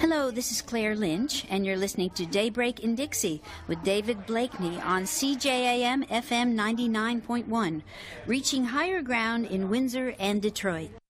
Hello, this is Claire Lynch, and you're listening to Daybreak in Dixie with David Blakeney on CJAM FM 99.1, reaching higher ground in Windsor and Detroit.